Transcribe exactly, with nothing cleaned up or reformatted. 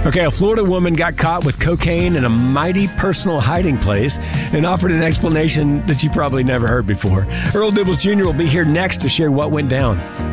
Okay, a Florida woman got caught with cocaine in a mighty personal hiding place and offered an explanation that you probably never heard before. Earl Dibbles Junior will be here next to share what went down.